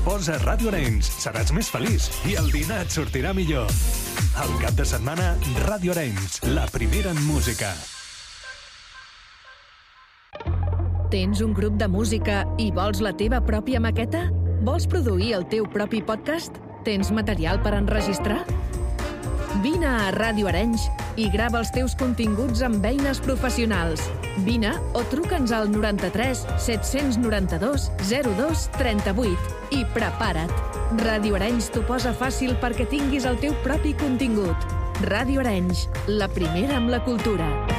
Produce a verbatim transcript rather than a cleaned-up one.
Posa Ràdio Arenys, seràs més feliç i el dinar et sortirà millor. Al cap de setmana, Ràdio Arenys, la primera en música. Tens un grup de música i vols la teva pròpia maqueta? Vols produir el teu propi podcast? Tens material per enregistrar? Vine a Ràdio Arenys i grava els teus continguts amb eines professionals. Vine o truca'ns al noranta-tres set-cents noranta-dos zero dos trenta-vuit i prepara't. Ràdio Arenys t'ho posa fàcil perquè tinguis el teu propi contingut. Ràdio Arenys, la primera amb la cultura.